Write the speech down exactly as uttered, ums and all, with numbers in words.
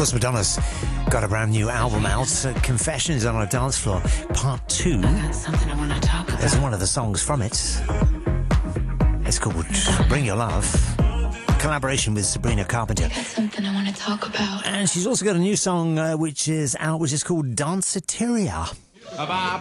course, Madonna's got a brand new album out, uh, Confessions on a Dance Floor, Part two. I got something I want to talk about. There's one of the songs from it. It's called Bring Your Love. Collaboration with Sabrina Carpenter. I got something I want to talk about. And she's also got a new song uh, which is out, which is called Danceteria.